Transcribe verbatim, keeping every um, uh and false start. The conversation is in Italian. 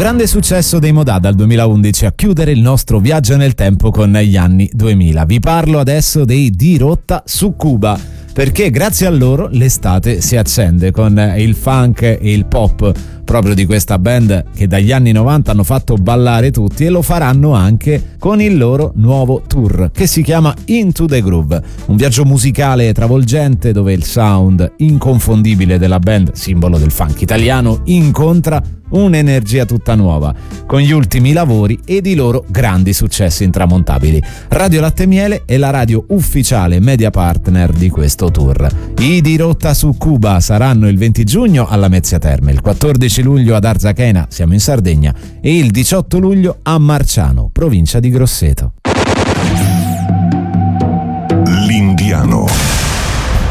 grande successo dei Modà dal duemilaundici a chiudere il nostro viaggio nel tempo con gli anni duemila. Vi parlo adesso dei Di Rotta su Cuba, perché grazie a loro l'estate si accende con il funk e il pop proprio di questa band che dagli anni novanta hanno fatto ballare tutti, e lo faranno anche con il loro nuovo tour che si chiama Into the Groove, un viaggio musicale travolgente dove il sound inconfondibile della band, simbolo del funk italiano, incontra un'energia tutta nuova con gli ultimi lavori ed i loro grandi successi intramontabili. Radio Latte Miele è la radio ufficiale media partner di questo tour. I Di Rotta su Cuba saranno il venti giugno alla Mezzia Terme, il quattordici luglio ad Arzachena, siamo in Sardegna, e il diciotto luglio a Marciano, provincia di Grosseto. L'Indiano.